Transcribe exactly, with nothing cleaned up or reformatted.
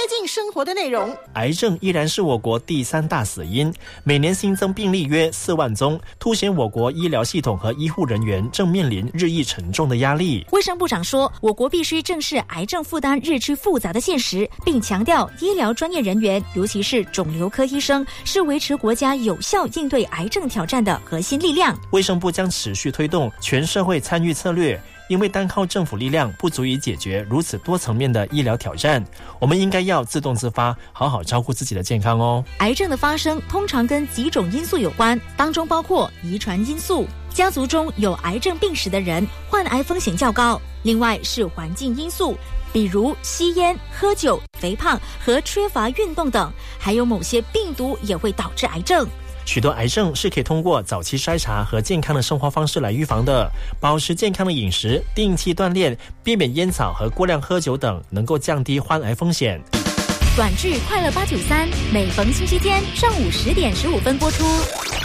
近生活的内容。 癌症依然是我国第三大死因，每年新增病例约四万宗，凸显我国医疗系统和医护人员正面临日益沉重的压力。 卫生部长说，我国必须正视癌症负担日趋复杂的现实，并强调医疗专业人员，尤其是肿瘤科医生，是维持国家有效应对癌症挑战的核心力量。 卫生部将持续推动全社会参与策略，因为单靠政府力量不足以解决如此多层面的医疗挑战，我们应该要自动自发，好好照顾自己的健康哦。 癌症的发生通常跟几种因素有关，当中包括遗传因素，家族中有癌症病史的人患癌风险较高；另外是环境因素，比如吸烟、喝酒、肥胖和缺乏运动等，还有某些病毒也会导致癌症。 许多癌症是可以通过早期筛查和健康的生活方式来预防的，保持健康的饮食，定期锻炼，避免烟草和过量喝酒等，能够降低患癌风险。 短剧《快乐八九三》每逢星期天上午十点十五分播出。